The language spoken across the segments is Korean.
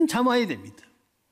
참아야 됩니다.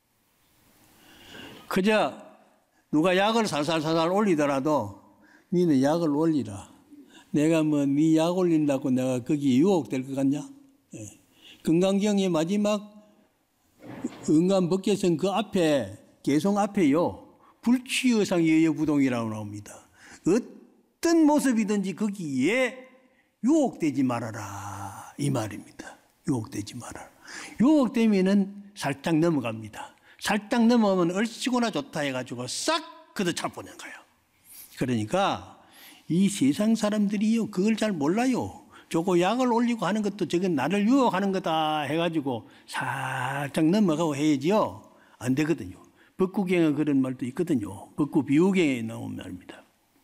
그저 누가 약을 살살살살 올리더라도 니는 약을 올리라. 내가 뭐 니 약 올린다고 내가 거기에 유혹될 것 같냐? 예. 금강경의 마지막 은간법계성 그 앞에 개송 앞에요. 불취의상 여여부동이라고 나옵니다. 어떤 모습이든지 거기에 유혹되지 말아라 이 말입니다. 유혹되지 말아라. 유혹되면은 살짝 넘어갑니다. 살짝 넘어가면 얼씨구나 좋다 해가지고 싹 걷어차보는 거예요. 그러니까 이 세상 사람들이요 그걸 잘 몰라요. 저거 약을 올리고 하는 것도 저건 나를 유혹하는 거다 해가지고 살짝 넘어가고 해야지요. 안 되거든요. 법구경에 그런 말도 있거든요. 법구비유경에 나온 말입니다.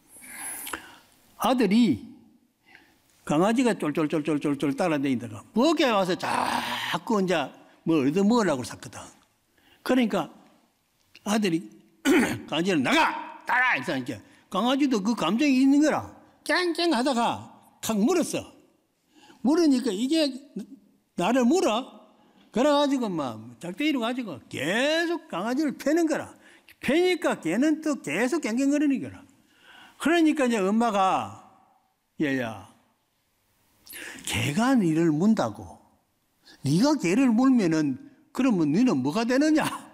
아들이 강아지가 쫄쫄쫄쫄쫄 따라다니다가 벽에 와서 자꾸 이제 뭐 얻어먹으려고 샀거든. 그러니까 아들이 강아지를 나가! 따라! 이렇게 강아지도 그 감정이 있는 거라. 깽깽 하다가 탁 물었어. 물으니까 이게 나를 물어? 그래가지고 막 작대기로 가지고 계속 강아지를 패는 거라. 패니까 걔는 또 계속 깽깽거리는 거라. 그러니까 이제 엄마가 얘야 개가 니를 문다고 네가 개를 물면은 그러면 너는 뭐가 되느냐?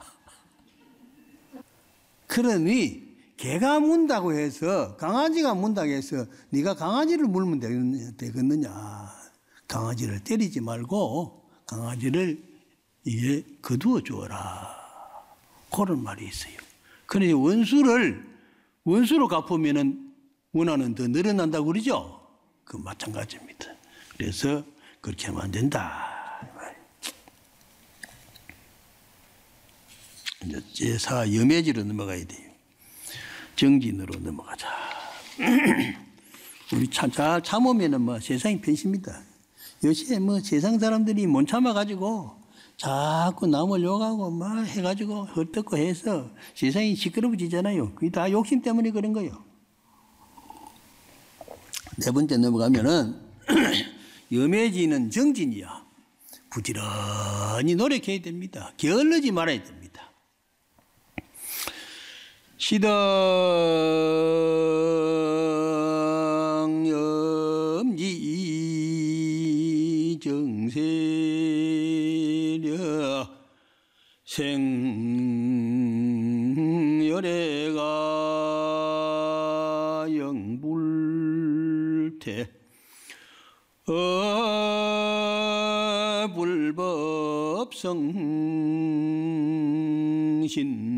그러니 개가 문다고 해서 강아지가 문다고 해서 네가 강아지를 물면 되겠느냐? 강아지를 때리지 말고 강아지를 이제 거두어 주어라. 그런 말이 있어요. 그러니 원수로 갚으면은 원한은 더 늘어난다고 그러죠? 그 마찬가지입니다. 그래서 그렇게 하면 안 된다. 이제 제사 염해지로 넘어가야 돼요. 정진으로 넘어가자. 우리 잘 참으면은 뭐 세상이 편집니다. 요새 뭐 세상 사람들이 못 참아가지고 자꾸 남을 욕하고 막 해가지고 헐떡고 해서 세상이 시끄러워지잖아요. 그게 다 욕심 때문에 그런 거예요. 네 번째 넘어가면은 염해지는 정진이야. 부지런히 노력해야 됩니다. 게을르지 말아야 됩니다. 시당 염지 정세려 생열애가 영불태 불법성신